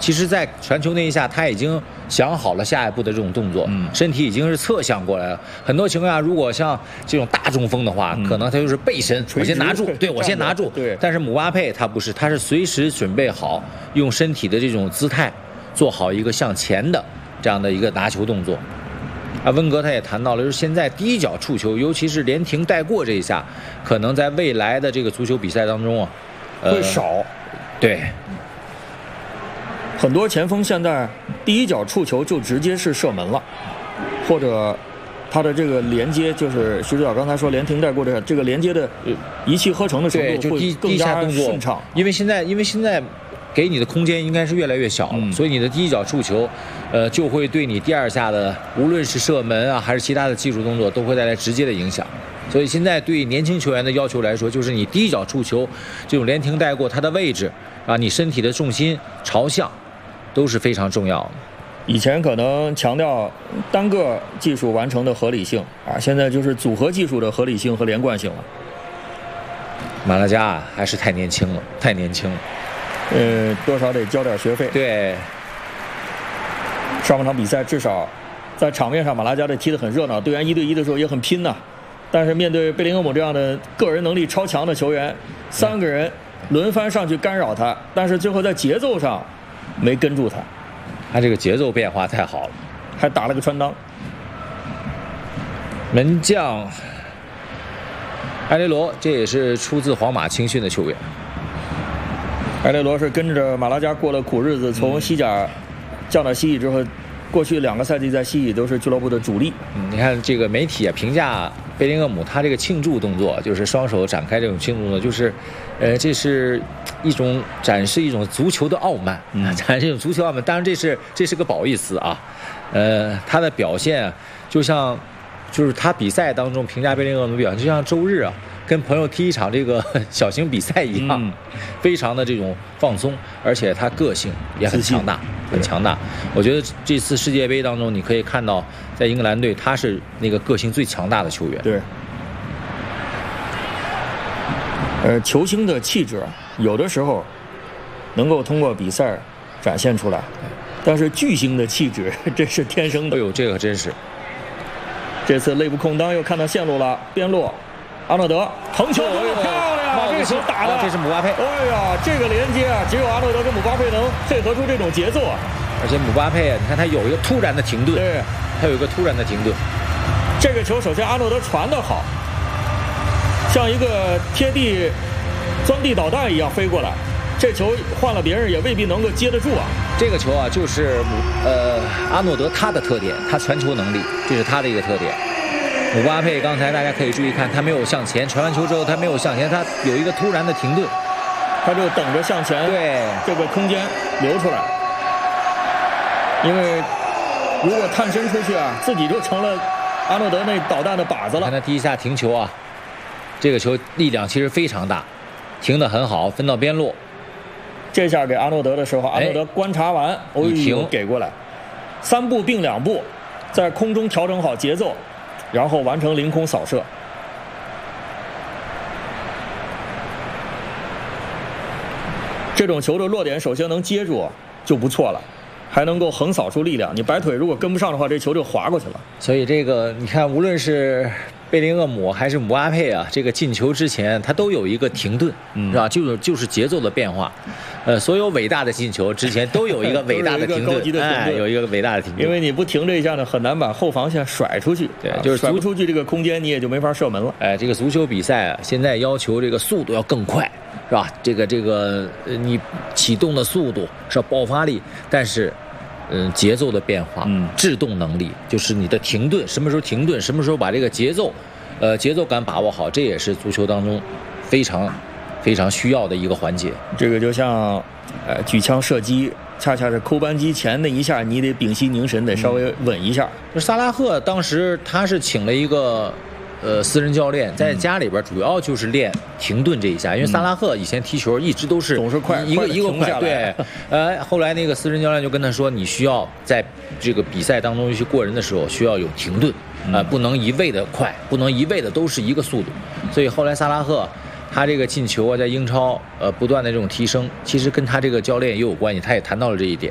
其实，在传球那一下，他已经想好了下一步的这种动作，身体已经是侧向过来了。很多情况下，如果像这种大中锋的话，可能他就是背身，我先拿住，对我先拿住。 对。 但是姆巴佩他不是，他是随时准备好，用身体的这种姿态，做好一个向前的这样的一个拿球动作。温格他也谈到了，就是现在第一脚触球，尤其是连停带过这一下，可能在未来的这个足球比赛当中啊， 会少。 对， 很多前锋现在第一脚触球就直接是射门了，或者他的这个连接，就是徐指导刚才说连停带过的这个连接的一气呵成的程度会更加顺畅。 因为现在给你的空间应该是越来越小了，所以你的第一脚触球，就会对你第二下的无论是射门啊还是其他的技术动作都会带来直接的影响。所以现在对年轻球员的要求来说，就是你第一脚触球这种连停带过，它的位置啊，你身体的重心朝向都是非常重要的。 以前可能强调单个技术完成的合理性啊，现在就是组合技术的合理性和连贯性了。 马拉加还是太年轻了，太年轻了。 多少得交点学费。 对， 上半场比赛至少在场面上马拉加队踢得很热闹，队员1对1的时候也很拼呐。但是面对贝林厄姆这样的个人能力超强的球员，3个人轮番上去干扰他，但是最后在节奏上没跟住他。 他这个节奏变化太好了， 还打了个穿裆。 门将埃雷罗，这也是出自皇马青训的球员。 埃雷罗是跟着马拉加过了苦日子，从西甲降到西乙之后，过去2个赛季在西乙都是俱乐部的主力。 你看这个媒体啊评价贝林厄姆，他这个庆祝动作就是双手展开这种庆祝动作，就是，这是一种展示一种足球的傲慢，展示一种足球傲慢。当然这是个褒义词啊，他的表现就是他比赛当中评价贝林厄姆表现，就像周日啊。跟朋友踢一场这个小型比赛一样，非常的这种放松，而且他个性也很强大，很强大。我觉得这次世界杯当中，你可以看到，在英格兰队他是那个个性最强大的球员。 对。球星的气质有的时候能够通过比赛展现出来，但是巨星的气质这是天生的。 哎呦，这个真是。 这次内部空当又看到线路了，边路。阿诺德腾球，漂亮！这球打的， 这是姆巴佩。 哎呀，这个连接啊，只有阿诺德跟姆巴佩能配合出这种节奏啊。 而且姆巴佩啊，你看他有一个突然的停顿， 对， 他有一个突然的停顿。 这个球首先阿诺德传得好，像一个贴地钻地导弹一样飞过来，这球换了别人也未必能够接得住啊。 这个球啊，就是阿诺德他的特点，他传球能力，这是他的一个特点。姆巴佩刚才大家可以注意看，他没有向前，传完球之后他没有向前，他有一个突然的停顿， 他就等着向前， 对这个空间留出来。因为如果探身出去啊，自己就成了阿诺德那导弹的靶子了。 看他第一下停球啊，这个球力量其实非常大，停得很好，分到边路。 这下给阿诺德的时候，阿诺德观察完， 一停给过来，3步并2步，在空中调整好节奏。然后完成凌空扫射，这种球的落点首先能接住就不错了，还能够横扫出力量。你摆腿如果跟不上的话，这球就滑过去了。 所以这个你看，无论是贝林厄姆还是姆巴佩啊，这个进球之前他都有一个停顿，是吧？就是节奏的变化。所有伟大的进球之前都有一个伟大的停顿，有一个伟大的停顿。 因为你不停这一下呢，很难把后防线甩出去。 对，就是甩不出去这个空间，你也就没法射门了。 这个足球比赛啊，现在要求这个速度要更快，是吧？这个你启动的速度是要爆发力，但是节奏的变化，制动能力，就是你的停顿，什么时候停顿，什么时候把这个节奏感把握好，这也是足球当中非常需要的一个环节。 这个就像举枪射击，恰恰是扣扳机前那一下，你得屏息凝神，得稍微稳一下。 萨拉赫当时他是请了一个私人教练，在家里边主要就是练停顿这一下，因为萨拉赫以前踢球一直都是总是快， 一个快，对。后来那个私人教练就跟他说，你需要在这个比赛当中尤其过人的时候需要有停顿，不能一味的快，不能一味的都是一个速度。所以后来萨拉赫他这个进球啊，在英超不断的这种提升，其实跟他这个教练也有关系，他也谈到了这一点。